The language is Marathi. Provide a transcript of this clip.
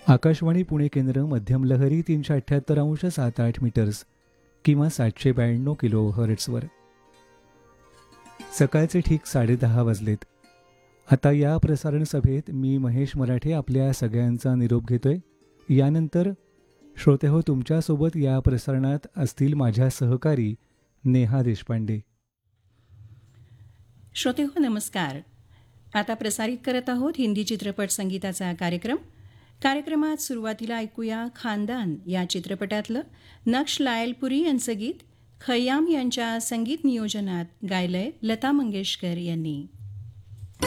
आकाशवाणी पुणे केंद्र मध्यम लहरी 378.78 मीटर्स किंवा 792 किलो हर्ट्झवर. सकाळचे ठीक 10:30 वाजलेत. आता या प्रसारण सभेत मी महेश मराठे आपल्या सगळ्यांचा निरोप घेतोय. यानंतर श्रोतेहो, तुमच्यासोबत या प्रसारणात असतील माझ्या सहकारी नेहा देशपांडे. श्रोतेहो नमस्कार. आता प्रसारित करत आहोत हिंदी चित्रपट संगीताचा कार्यक्रम. कार्यक्रमात सुरुवातीला ऐकूया खानदान या चित्रपटातलं नक्श लायलपुरी यांचं गीत. खय्याम यांच्या संगीत नियोजनात गायलंय लता मंगेशकर यांनी.